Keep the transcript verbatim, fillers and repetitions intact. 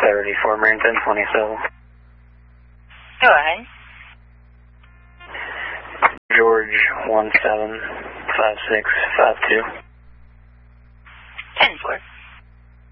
thirty, Fort Marine ten twenty-seven. Go ahead. George one seven five six five two. ten four.